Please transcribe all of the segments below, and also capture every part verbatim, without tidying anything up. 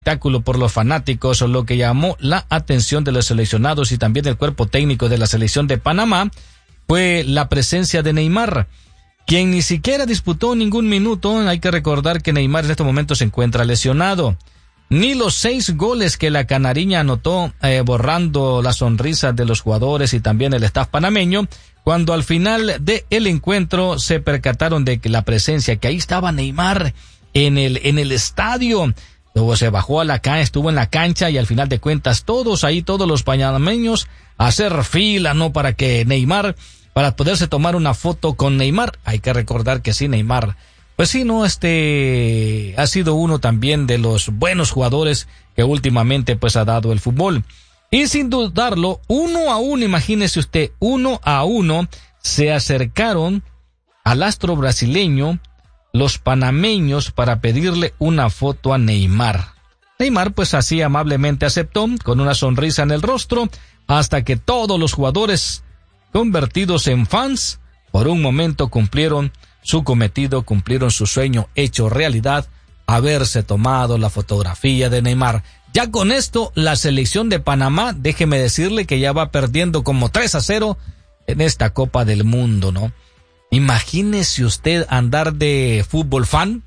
espectáculo por los fanáticos. Lo que llamó la atención de los seleccionados y también del cuerpo técnico de la selección de Panamá fue la presencia de Neymar, quien ni siquiera disputó ningún minuto. Hay que recordar que Neymar en este momento se encuentra lesionado. Ni los seis goles que la canariña anotó, eh, borrando la sonrisa de los jugadores y también el staff panameño, cuando al final del encuentro se percataron de que la presencia, que ahí estaba Neymar en el, en el estadio. Luego se bajó a la cancha, estuvo en la cancha y al final de cuentas todos ahí, todos los panameños, a hacer fila, ¿no? Para que Neymar, para poderse tomar una foto con Neymar. Hay que recordar que sí, Neymar, pues sí, no, este, ha sido uno también de los buenos jugadores que últimamente pues ha dado el fútbol. Y sin dudarlo, uno a uno, imagínese usted, uno a uno se acercaron al astro brasileño los panameños para pedirle una foto a Neymar. Neymar pues así amablemente aceptó, con una sonrisa en el rostro, hasta que todos los jugadores convertidos en fans por un momento cumplieron su cometido, cumplieron su sueño hecho realidad, haberse tomado la fotografía de Neymar. Ya con esto, la selección de Panamá, déjeme decirle que ya va perdiendo como tres a cero en esta Copa del Mundo, ¿no? Imagínese usted andar de fútbol fan.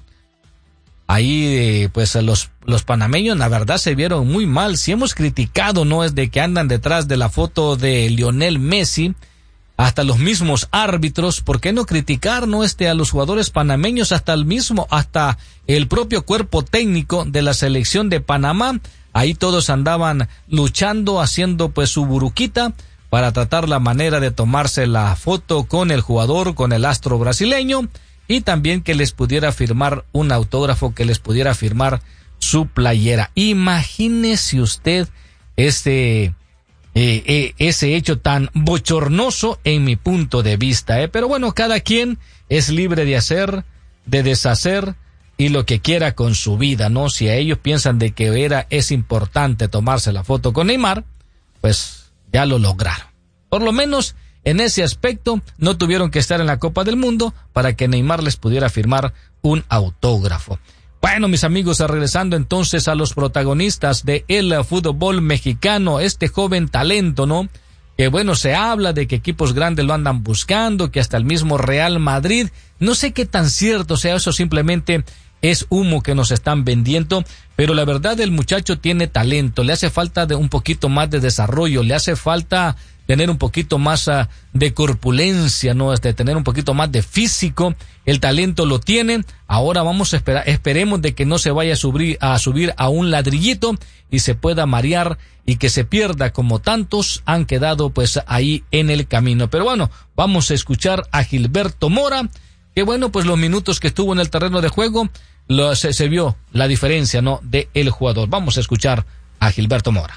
Ahí, eh, pues, los, los panameños, la verdad, se vieron muy mal. Si hemos criticado, ¿no? Es de que andan detrás de la foto de Lionel Messi, hasta los mismos árbitros. ¿Por qué no criticar, no, este, a los jugadores panameños, hasta el mismo, hasta el propio cuerpo técnico de la selección de Panamá? Ahí todos andaban luchando, haciendo, pues, su buruquita para tratar la manera de tomarse la foto con el jugador, con el astro brasileño, y también que les pudiera firmar un autógrafo, que les pudiera firmar su playera. Imagínese usted este, eh, eh, ese hecho tan bochornoso en mi punto de vista, ¿eh? Pero bueno, cada quien es libre de hacer, de deshacer y lo que quiera con su vida, ¿no? Si a ellos piensan de que era, es importante tomarse la foto con Neymar, pues ya lo lograron. Por lo menos en ese aspecto no tuvieron que estar en la Copa del Mundo para que Neymar les pudiera firmar un autógrafo. Bueno, mis amigos, regresando entonces a los protagonistas de el fútbol mexicano, este joven talento, ¿no? Que bueno, se habla de que equipos grandes lo andan buscando, que hasta el mismo Real Madrid, no sé qué tan cierto sea eso, simplemente es humo que nos están vendiendo, pero la verdad el muchacho tiene talento, le hace falta de un poquito más de desarrollo, le hace falta tener un poquito más uh, de corpulencia, ¿no? De tener un poquito más de físico. El talento lo tiene. Ahora vamos a esperar, esperemos de que no se vaya a subir, a subir a un ladrillito y se pueda marear y que se pierda como tantos han quedado pues ahí en el camino. Pero bueno, vamos a escuchar a Gilberto Mora, que bueno, pues los minutos que estuvo en el terreno de juego, lo, se, se vio la diferencia, ¿no? De el jugador. Vamos a escuchar a Gilberto Mora.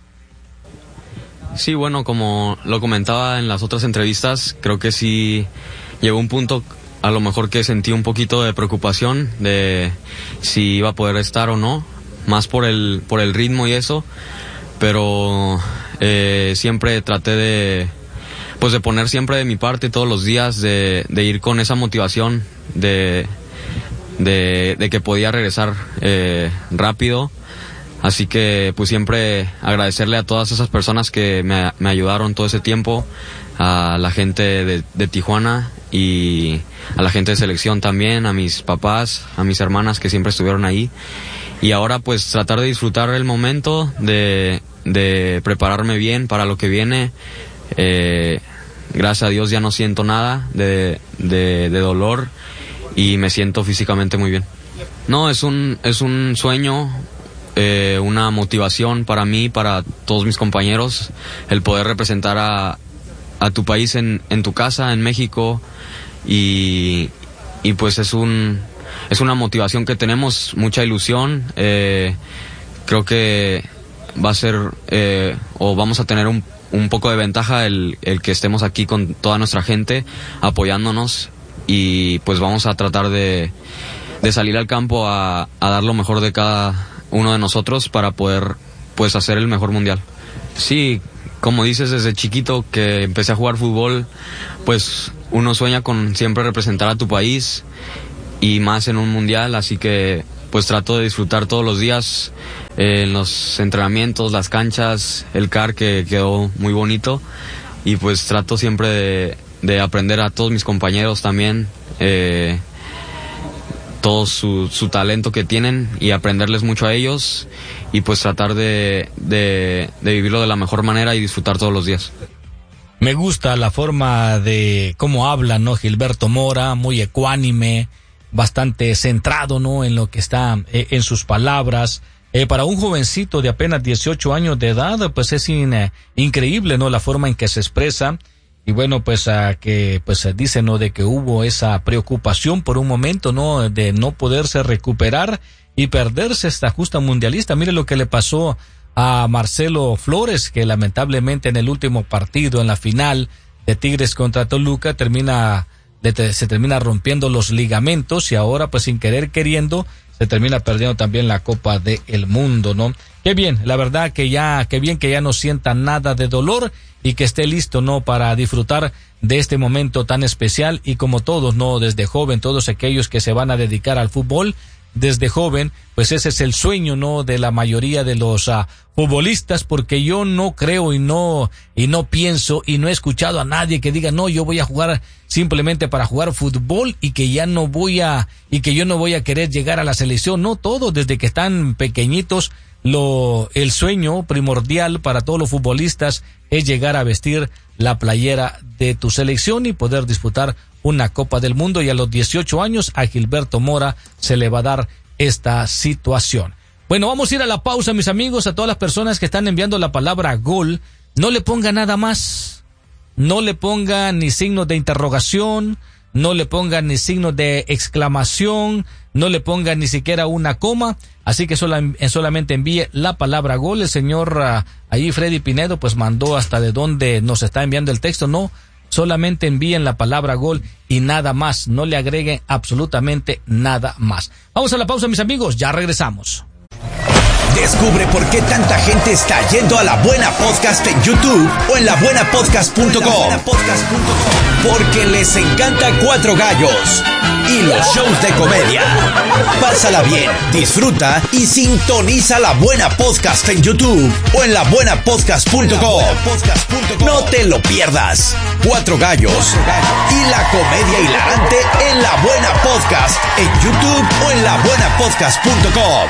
Sí, bueno, como lo comentaba en las otras entrevistas, creo que sí llegó un punto a lo mejor que sentí un poquito de preocupación de si iba a poder estar o no, más por el por el ritmo y eso, pero eh, siempre traté de pues de poner siempre de mi parte todos los días, de, de ir con esa motivación de de, de que podía regresar eh, rápido. Así que pues siempre agradecerle a todas esas personas que me, me ayudaron todo ese tiempo, a la gente de, de Tijuana y a la gente de selección también, a mis papás, a mis hermanas que siempre estuvieron ahí. Y ahora pues tratar de disfrutar el momento, de, de prepararme bien para lo que viene. Eh, gracias a Dios ya no siento nada de, de, de dolor y me siento físicamente muy bien. No, es un, es un sueño. Eh, una motivación para mí, para todos mis compañeros, el poder representar a, a tu país en, en tu casa, en México, y, y pues es un es una motivación que tenemos, mucha ilusión. Eh, creo que va a ser eh, o vamos a tener un, un poco de ventaja el, el que estemos aquí con toda nuestra gente apoyándonos, y pues vamos a tratar de, de salir al campo a, a dar lo mejor de cada uno de nosotros para poder pues hacer el mejor mundial. Sí, como dices, desde chiquito que empecé a jugar fútbol, pues uno sueña con siempre representar a tu país y más en un mundial, así que pues trato de disfrutar todos los días, eh, en los entrenamientos, las canchas, el C A R que quedó muy bonito, y pues trato siempre de, de aprender a todos mis compañeros también, eh, todo su, su talento que tienen y aprenderles mucho a ellos, y pues tratar de, de, de vivirlo de la mejor manera y disfrutar todos los días. Me gusta la forma de cómo habla, ¿no? Gilberto Mora, muy ecuánime, bastante centrado, ¿no? En lo que está eh, en sus palabras. Eh, para un jovencito de apenas dieciocho años de edad, pues es in, eh, increíble, ¿no? La forma en que se expresa. Y bueno, pues uh, que pues uh, dice, ¿no? De que hubo esa preocupación por un momento, ¿no? De no poderse recuperar y perderse esta justa mundialista. Mire lo que le pasó a Marcelo Flores, que lamentablemente en el último partido, en la final de Tigres contra Toluca, termina de, se termina rompiendo los ligamentos, y ahora pues sin querer queriendo se termina perdiendo también la Copa del Mundo, ¿no? Qué bien, la verdad que ya, qué bien que ya no sienta nada de dolor y que esté listo, ¿no? Para disfrutar de este momento tan especial, y como todos, ¿no? Desde joven, todos aquellos que se van a dedicar al fútbol desde joven, pues ese es el sueño, ¿no? De la mayoría de los uh, futbolistas, porque yo no creo y no, y no pienso y no he escuchado a nadie que diga, no, yo voy a jugar simplemente para jugar fútbol y que ya no voy a, y que yo no voy a querer llegar a la selección. No, todos desde que están pequeñitos, lo, el sueño primordial para todos los futbolistas es llegar a vestir la playera de tu selección y poder disputar una Copa del Mundo, y a los dieciocho años a Gilberto Mora se le va a dar esta situación. Bueno, vamos a ir a la pausa, mis amigos. A todas las personas que están enviando la palabra gol, no le ponga nada más, no le ponga ni signos de interrogación, no le ponga ni signos de exclamación, no le ponga ni siquiera una coma, así que sola, solamente envíe la palabra gol. El señor uh, ahí Freddy Pinedo pues mandó hasta de dónde nos está enviando el texto. No, solamente envíen la palabra gol y nada más, no le agreguen absolutamente nada más. Vamos a la pausa, mis amigos, ya regresamos. Descubre por qué tanta gente está yendo a La Buena Podcast en YouTube o en la buena podcast punto com. Porque les encanta Cuatro Gallos y los shows de comedia. Pásala bien, disfruta y sintoniza La Buena Podcast en YouTube o en la buena podcast punto com. No te lo pierdas. Cuatro Gallos y la comedia hilarante en La Buena Podcast en YouTube o en la buena podcast punto com.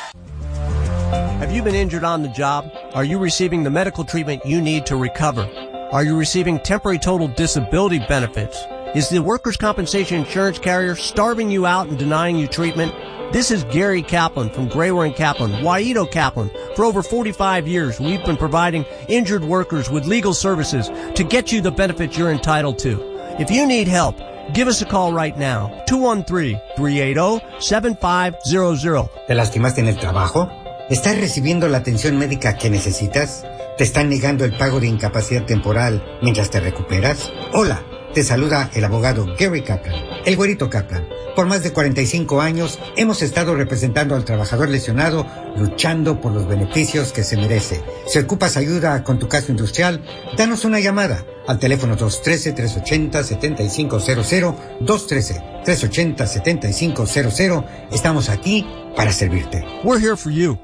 Have you been injured on the job? Are you receiving the medical treatment you need to recover? Are you receiving temporary total disability benefits? Is the workers' compensation insurance carrier starving you out and denying you treatment? This is Gary Kaplan from Grayware and Kaplan, Waito Kaplan. For over forty-five years, we've been providing injured workers with legal services to get you the benefits you're entitled to. If you need help, give us a call right now. two one three, three eight zero, seven five zero zero. ¿Te lastimaste en el trabajo? ¿Estás recibiendo la atención médica que necesitas? ¿Te están negando el pago de incapacidad temporal mientras te recuperas? Hola, te saluda el abogado Gary Kaplan, el güerito Kaplan. Por más de cuarenta y cinco años hemos estado representando al trabajador lesionado, luchando por los beneficios que se merece. Si ocupas ayuda con tu caso industrial, danos una llamada al teléfono dos uno tres, tres ocho cero, siete cinco cero cero, dos uno tres, tres ocho cero, siete cinco cero cero. Estamos aquí para servirte. We're here for you.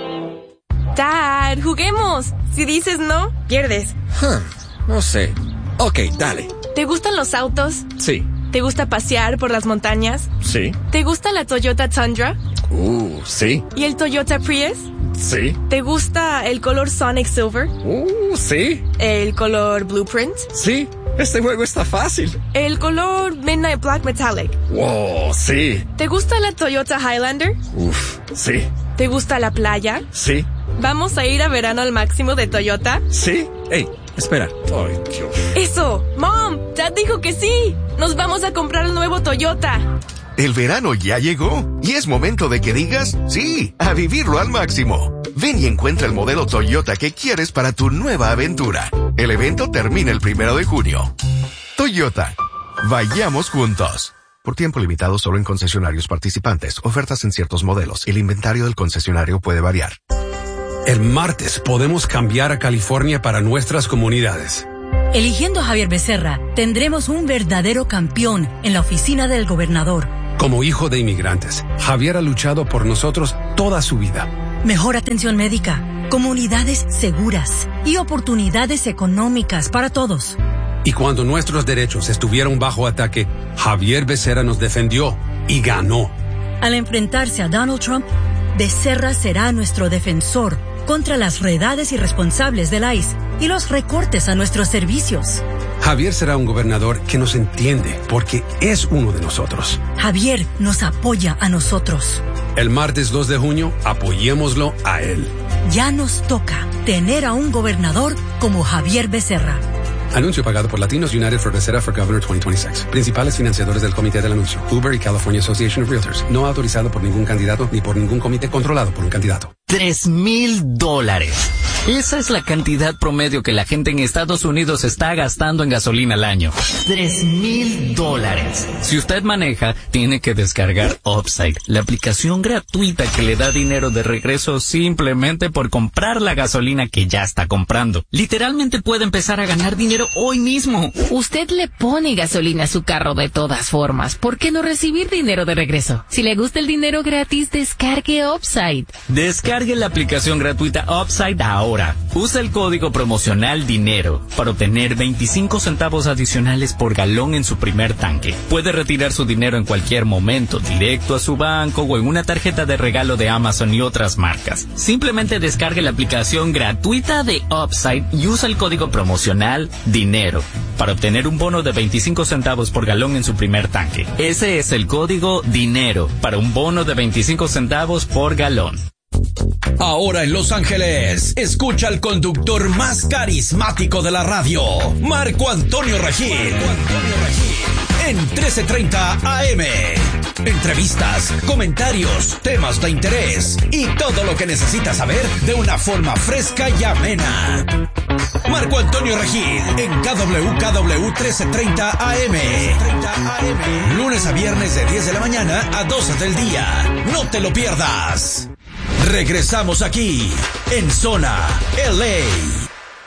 Dad, juguemos. Si dices no, pierdes. Huh, no sé. Ok, dale. ¿Te gustan los autos? Sí. ¿Te gusta pasear por las montañas? Sí. ¿Te gusta la Toyota Tundra? Uh, sí. ¿Y el Toyota Prius? Sí. ¿Te gusta el color Sonic Silver? Uh, sí. ¿El color Blueprint? Sí. Este juego está fácil. ¿El color Midnight Black Metallic? Wow, sí. ¿Te gusta la Toyota Highlander? Uf, sí. ¿Te gusta la playa? Sí. ¿Vamos a ir a verano al máximo de Toyota? Sí. Ey, espera. Ay, Dios. ¡Eso! ¡Mom! ¡Dad dijo que sí! ¡Nos vamos a comprar el nuevo Toyota! El verano ya llegó y es momento de que digas sí, a vivirlo al máximo. Ven y encuentra el modelo Toyota que quieres para tu nueva aventura. El evento termina el primero de junio. Toyota. Vayamos juntos. Por tiempo limitado solo en concesionarios participantes. Ofertas en ciertos modelos. El inventario del concesionario puede variar. El martes podemos cambiar a California para nuestras comunidades. Eligiendo a Javier Becerra, tendremos un verdadero campeón en la oficina del gobernador. Como hijo de inmigrantes, Javier ha luchado por nosotros toda su vida. Mejor atención médica, comunidades seguras y oportunidades económicas para todos. Y cuando nuestros derechos estuvieron bajo ataque, Javier Becerra nos defendió y ganó. Al enfrentarse a Donald Trump, Becerra será nuestro defensor contra las redades irresponsables del I C E y los recortes a nuestros servicios. Javier será un gobernador que nos entiende porque es uno de nosotros. Javier nos apoya a nosotros. El martes dos de junio, apoyémoslo a él. Ya nos toca tener a un gobernador como Javier Becerra. Anuncio pagado por Latinos United for Becerra for Governor veinte veintiséis. Principales financiadores del comité del anuncio. Uber y California Association of Realtors. No autorizado por ningún candidato ni por ningún comité controlado por un candidato. Tres mil dólares. Esa es la cantidad promedio que la gente en Estados Unidos está gastando en gasolina al año. Tres mil dólares. Si usted maneja, tiene que descargar Upside, la aplicación gratuita que le da dinero de regreso simplemente por comprar la gasolina que ya está comprando. Literalmente puede empezar a ganar dinero hoy mismo. Usted le pone gasolina a su carro de todas formas. ¿Por qué no recibir dinero de regreso? Si le gusta el dinero gratis, descargue Upside. Descargue la aplicación gratuita Upside ahora. Usa el código promocional DINERO para obtener veinticinco centavos adicionales por galón en su primer tanque. Puede retirar su dinero en cualquier momento, directo a su banco o en una tarjeta de regalo de Amazon y otras marcas. Simplemente descargue la aplicación gratuita de Upside y usa el código promocional DINERO para obtener un bono de veinticinco centavos por galón en su primer tanque. Ese es el código DINERO para un bono de veinticinco centavos por galón. Ahora en Los Ángeles, escucha al conductor más carismático de la radio, Marco Antonio Regil. En trece treinta A M. Entrevistas, comentarios, temas de interés y todo lo que necesitas saber de una forma fresca y amena. Marco Antonio Regil en K W K W trece treinta A M. Lunes a viernes de diez de la mañana a doce del día. No te lo pierdas. Regresamos aquí en Zona L A.